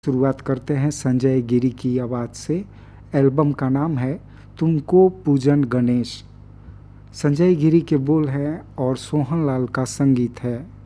शुरुआत करते हैं संजय गिरी की आवाज़ से। एल्बम का नाम है तुमको पूजन गणेश। संजय गिरी के बोल हैं और सोहन लाल का संगीत है।